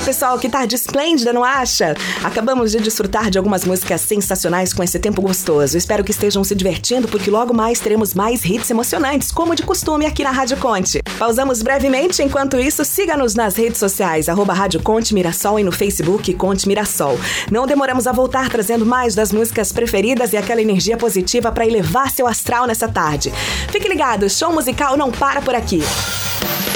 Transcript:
pessoal, que tarde esplêndida, não acha? Acabamos de desfrutar de algumas músicas sensacionais com esse tempo gostoso. Espero que estejam se divertindo, porque logo mais teremos mais hits emocionantes, como de costume aqui na Rádio Conte. Pausamos brevemente, enquanto isso, siga-nos nas redes sociais, @Rádio Conte Mirassol e no Facebook Conte Mirassol. Não demoramos a voltar trazendo mais das músicas preferidas e aquela energia positiva para elevar seu astral nessa tarde. Fique ligado, o show musical não para por aqui.